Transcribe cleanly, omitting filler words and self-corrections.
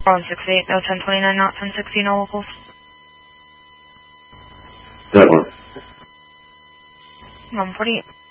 168, no 1029, not 1060, no locals. That one. 148.